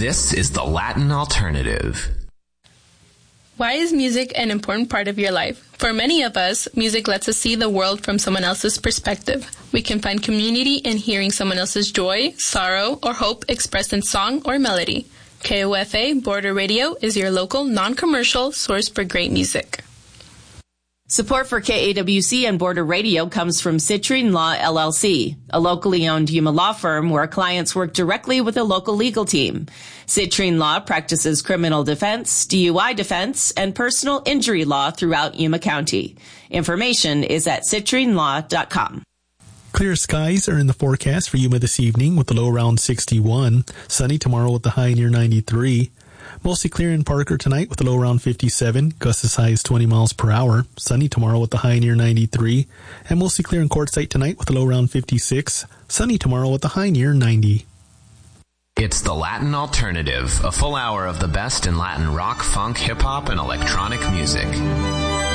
This is the Latin Alternative. Why is music an important part of your life? For many of us, music lets us see the world from someone else's perspective. We can find community in hearing someone else's joy, sorrow, or hope expressed in song or melody. KOFA Border Radio is your local, non-commercial source for great music. Support for KAWC and Border Radio comes from Citrine Law, LLC, a locally owned Yuma law firm where clients work directly with a local legal team. Citrine Law practices criminal defense, DUI defense, and personal injury law throughout Yuma County. Information is at citrinelaw.com. Clear skies are in the forecast for Yuma this evening with the low around 61. Sunny tomorrow with the high near 93. Mostly clear in Parker tonight with a low around 57, gusts as high as 20 miles per hour. Sunny tomorrow with the high near 93. And mostly clear in Quartzsite tonight with a low around 56. Sunny tomorrow with the high near 90. It's the Latin Alternative, a full hour of the best in Latin rock, funk, hip-hop, and electronic music.